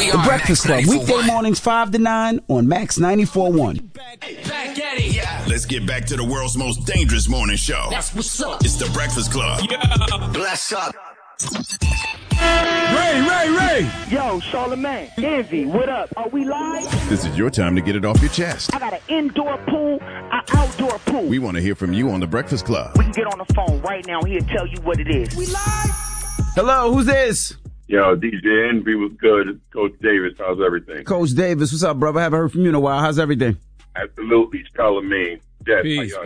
The Breakfast Club, weekday mornings 5 to 9 on Max 94.1. Let's get back to the world's most dangerous morning show. That's what's up. It's The Breakfast Club. Yeah. Bless up. Ray. Yo, Charlamagne, Envy, what up? Are we live? This is your time to get it off your chest. I got an indoor pool, an outdoor pool. We want to hear from you on The Breakfast Club. We can get on the phone right now. He'll tell you what it is. We live? Hello, who's this? Yo, DJ Envy was good. It's Coach Davis. How's everything? Coach Davis, what's up, brother? I haven't heard from you in a while. How's everything? Absolutely. Charlamagne. Jess, Peace.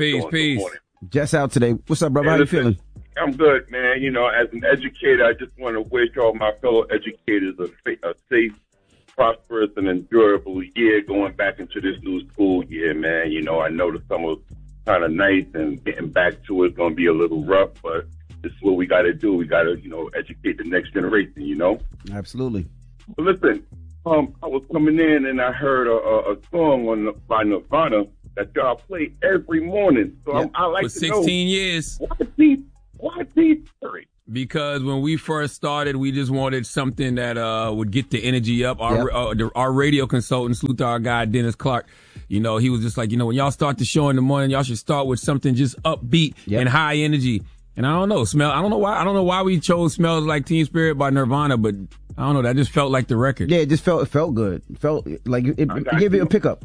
Jess out today. What's up, brother? How you feeling? I'm good, man. You know, as an educator, I just want to wish all my fellow educators a safe, prosperous, and enjoyable year going back into this new school year, man. You know, I know the summer's kind of nice and getting back to it's going to be a little rough, but this is what we got to do. We got to, educate the next generation, Absolutely. But listen, I was coming in and I heard a song by Nirvana that y'all play every morning. So I like for to know. 16 years. Why these three? Because when we first started, we just wanted something that would get the energy up. Our radio consultant, salute to our guy, Dennis Clark, he was just like, when y'all start the show in the morning, y'all should start with something just upbeat and high energy. And I don't know, I don't know why we chose Smells Like Teen Spirit by Nirvana, but I don't know, that just felt like the record. Yeah, it felt good. It felt like it gave you a pickup.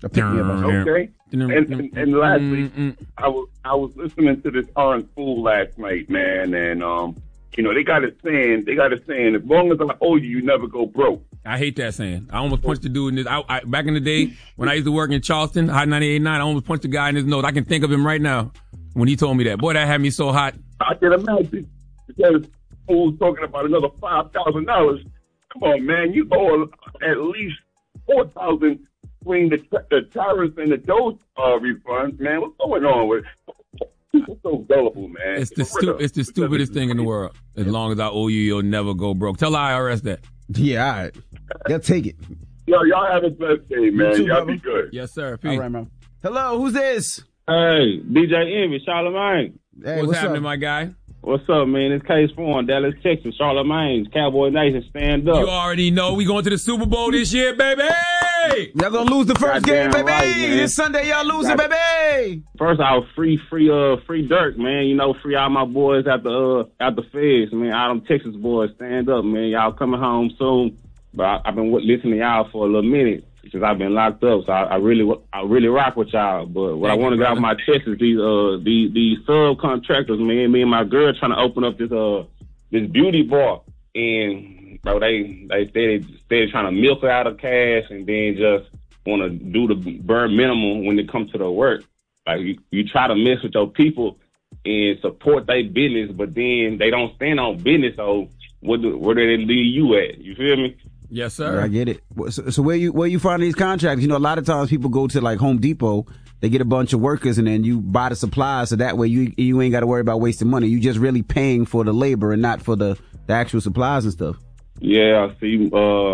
Okay. And lastly, I was listening to this Orange Fool last night, man, and they got a saying, as long as I owe you, you never go broke. I hate that saying. I almost punched the dude in this. Back in the day when I used to work in Charleston, High 98.9, I almost punched the guy in his nose. I can think of him right now when he told me that. Boy, that had me so hot. I can imagine, because fool's talking about another $5,000. Come on, man, you owe at least $4,000 between the tariffs and the dose refunds, man. What's going on with people? So gullible, man. It's the stupidest thing in the world. As long as I owe you, you'll never go broke. Tell the IRS that. Yeah, all right. They'll take it. Yo, y'all have a blessed day, man. Y'all be good. Yes, sir. Peace. All right, man. Hello, who's this? Hey, DJ Envy, Charlamagne. Hey, what's happening, up? my guy? What's up, man? It's Case Foreign, Dallas, Texas. Charlamagne, Cowboy Nation, stand up. You already know we going to the Super Bowl this year, baby. Y'all gonna lose the first game, baby. Right, this Sunday, y'all losing, baby. First off, free Dirk, man. Free all my boys out the feds, man. All them Texas boys, stand up, man. Y'all coming home soon. But I've been listening to y'all for a little minute since I've been locked up. So I really rock with y'all. But what I want to get off my chest is these subcontractors, man. Me and my girl trying to open up this beauty bar, and bro, they steady trying to milk her out of cash, and then just want to do the bare minimum when it comes to the work. Like you try to mess with your people and support their business, but then they don't stand on business. So where do they leave you at? You feel me? Yes, sir. I get it. So where you find these contracts? A lot of times people go to like Home Depot, they get a bunch of workers, and then you buy the supplies, so that way you ain't got to worry about wasting money. You just really paying for the labor and not for the actual supplies and stuff. Yeah, see,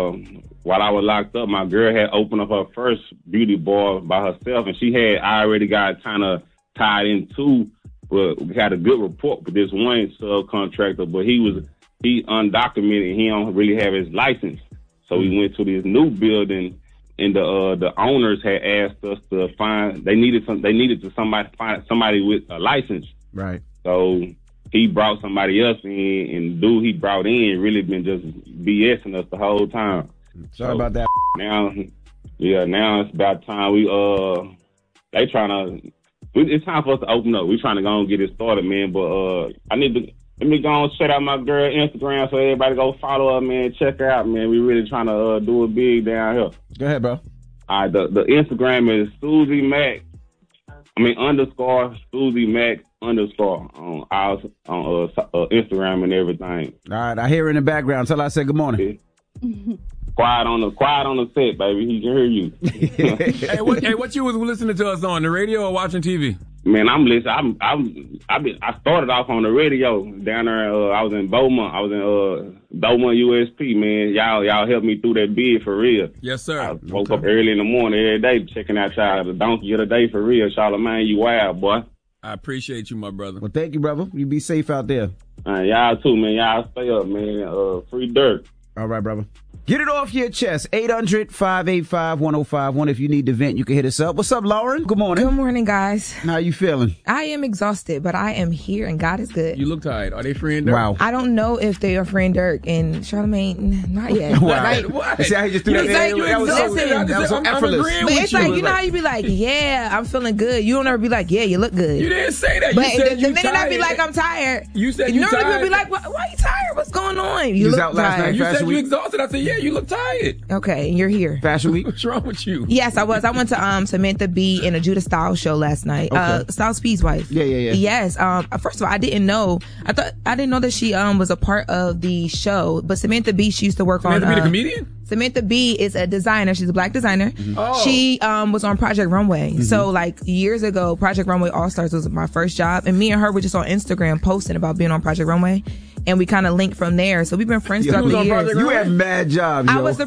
while I was locked up, my girl had opened up her first beauty bar by herself, and I already got kind of tied into, but we had a good report with this one subcontractor, but he undocumented. He don't really have his license. So we went to this new building, and the owners had asked us to find. They needed to find somebody with a license. Right. So he brought somebody else in, and the dude he brought in really been just BSing us the whole time. Sorry about that. Now it's about time it's time for us to open up. We're trying to go and get it started, man. But let me go and shout out my girl Instagram so everybody go follow her, man. Check her out, man. We really trying to do it big down here. Go ahead, bro. All right, the Instagram is Susie Mac. _ Susie Mac _ on Instagram and everything. All right, I hear her in the background. Tell her I said good morning. Quiet on the set, baby. He can hear you. Hey, what you was listening to us on the radio or watching TV? Man, I'm listening. I started off on the radio down there. I was in Beaumont. I was in Beaumont USP. Man, y'all helped me through that bid for real. Yes, sir. I woke up early in the morning every day checking out y'all. The donkey of the day for real. Charlamagne, you wild, boy. I appreciate you, my brother. Well, thank you, brother. You be safe out there. Y'all too, man. Y'all stay up, man. Free Dirk. All right, brother. Get it off your chest. 800-585-1051. If you need to vent, you can hit us up. What's up, Lauren? Good morning. Good morning, guys. How you feeling? I am exhausted, but I am here, and God is good. You look tired. Are they free and Dirk? Wow. I don't know if they are free and Dirk and Charlamagne. Not yet. Wow. Like, What? See how he just threw that It's like in? you That was so I'm effortless. agreeing but with it's like, you. you know how you be like, yeah, I'm feeling good. You don't ever be like, yeah, you look good. You didn't say that. But You said the you minute I be tired. like, I'm tired. You said you normally tired. people be like, why you tired? What's going on? You was look out last tired. night. You Fashion said you Week. exhausted. I said, yeah, you look tired. Okay, and you're here. Fashion Week? What's wrong with you? Yes, I was. I went to Samantha Bee in a Judah Styles show last night. Okay. Styles P's wife. Yeah. Yes. First of all, I didn't know that she was a part of the show. But Samantha Bee, she used to work Samantha on. Bee, the comedian? Samantha Bee is a designer. She's a black designer. Oh. She was on Project Runway. So like years ago, Project Runway All Stars was my first job, and me and her were just on Instagram posting about being on Project Runway, and we kind of linked from there. So we've been friends throughout was the on years. Project You have mad jobs, yo. I was the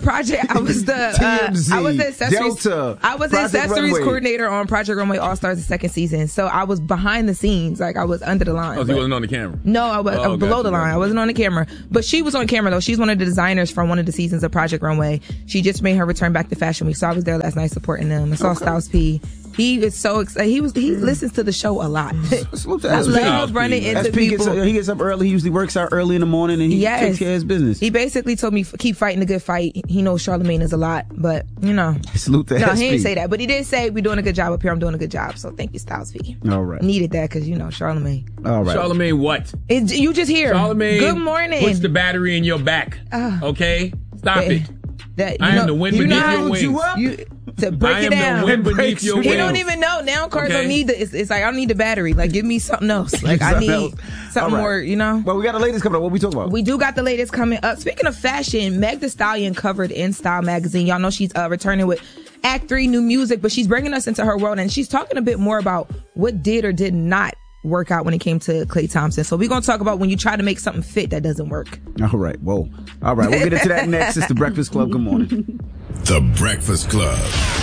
TMZ, I was the accessories. Delta, I was the Project accessories Runway. coordinator on Project Runway All Stars the second season. So I was behind the scenes, like I was under the line. Oh, so but- you wasn't on the camera? no, I was Oh, below gotcha, the line. gotcha. I wasn't on the camera, but she was on camera though. She's one of the designers from one of the seasons of Project Runway. She just made her return back to Fashion Week, so I was there last night supporting them. I saw Styles P. He is so excited. He listens to the show a lot. Salute to I SP. love running into SP people. he gets up early. He usually works out early in the morning, and he takes care of his business. He basically told me keep fighting the good fight. He knows Charlamagne is a lot, but you know. Salute to No, SP. he didn't say that, but he did say we're doing a good job up here. I'm doing a good job, so thank you, Styles P. All right. Needed that because you know Charlamagne. All right. Charlamagne what? You just hear. Charlamagne Good morning. puts the battery in your back. Okay? Stop it. That, I am the wind beneath your wings. To break I it am down. the wind beneath your wings. He don't even know. Now cars Okay. don't need the, it's like, I don't need the battery. Like, give me something else. Like, I Something need else. something All right. more, you know? Well, we got the latest coming up. What we talking about? We do got the latest coming up. Speaking of fashion, Meg Thee Stallion covered in Style magazine. Y'all know she's returning with Act 3 new music, but she's bringing us into her world, and she's talking a bit more about what did or did not work out when it came to Klay Thompson. So we're going to talk about when you try to make something fit that doesn't work. All right. Whoa. All right. We'll get into that next. It's the Breakfast Club. Good morning. The Breakfast Club.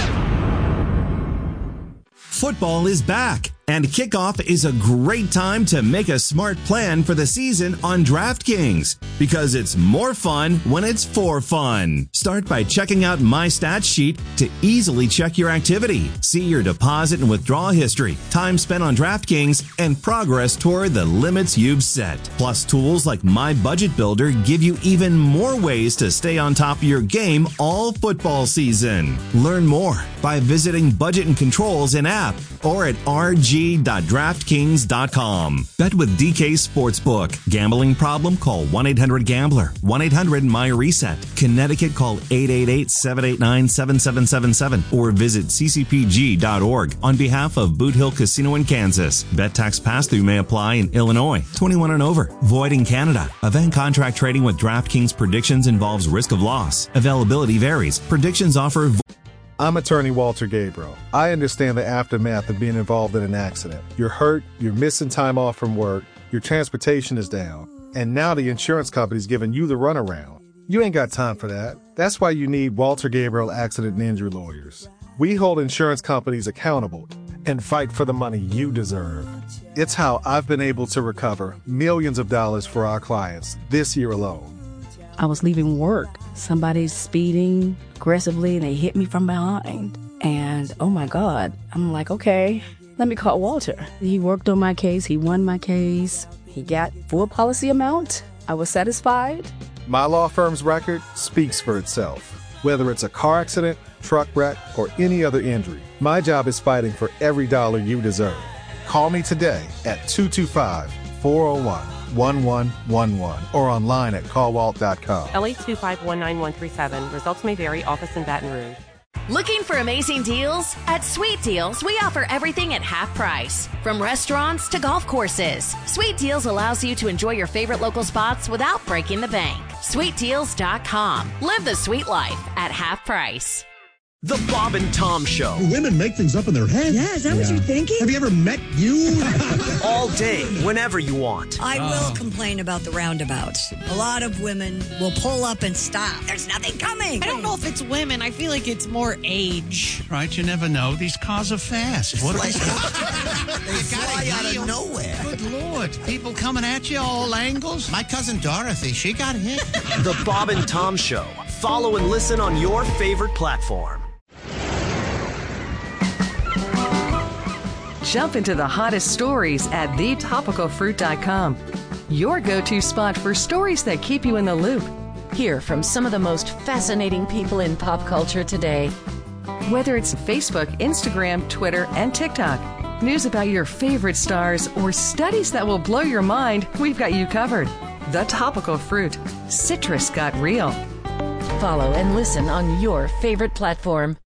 Football is back, and kickoff is a great time to make a smart plan for the season on DraftKings, because it's more fun when it's for fun. Start by checking out My Stats Sheet to easily check your activity, see your deposit and withdrawal history, time spent on DraftKings, and progress toward the limits you've set. Plus, tools like My Budget Builder give you even more ways to stay on top of your game all football season. Learn more by visiting Budget and Controls in app or at rg.draftkings.com. Bet with DK Sportsbook. Gambling problem? Call 1-800-GAMBLER. 1-800-MY-RESET. Connecticut, call 888-789-7777 or visit ccpg.org on behalf of Boot Hill Casino in Kansas. Bet tax pass-through may apply in Illinois. 21 and over. Void in Canada. Event contract trading with DraftKings predictions involves risk of loss. Availability varies. Predictions offer... I'm attorney Walter Gabriel. I understand the aftermath of being involved in an accident. You're hurt, you're missing time off from work, your transportation is down, and now the insurance company's giving you the runaround. You ain't got time for that. That's why you need Walter Gabriel Accident and Injury Lawyers. We hold insurance companies accountable and fight for the money you deserve. It's how I've been able to recover millions of dollars for our clients this year alone. I was leaving work. Somebody's speeding aggressively and they hit me from behind. And oh my God, I'm like, okay, let me call Walter. He worked on my case. He won my case. He got full policy amount. I was satisfied. My law firm's record speaks for itself. Whether it's a car accident, truck wreck, or any other injury, my job is fighting for every dollar you deserve. Call me today at 225-401-1111 or online at callwalt.com. LA25-19137. Results may vary. Office in Baton Rouge. Looking for amazing deals? At Sweet Deals, we offer everything at half price. From restaurants to golf courses, Sweet Deals allows you to enjoy your favorite local spots without breaking the bank. SweetDeals.com. Live the sweet life at half price. The Bob and Tom Show. Women make things up in their head. Yeah, is that what you're thinking? Have you ever met you? All day, whenever you want. I will complain about the roundabouts. A lot of women will pull up and stop. There's nothing coming. I don't know if it's women. I feel like it's more age. Right, you never know. These cars are fast. What They fly out of nowhere. Good Lord. People coming at you all angles. My cousin Dorothy, she got hit. The Bob and Tom Show. Follow and listen on your favorite platform. Jump into the hottest stories at thetopicalfruit.com. Your go-to spot for stories that keep you in the loop. Hear from some of the most fascinating people in pop culture today. Whether it's Facebook, Instagram, Twitter, and TikTok, news about your favorite stars, or studies that will blow your mind, we've got you covered. The Topical Fruit. Citrus got real. Follow and listen on your favorite platform.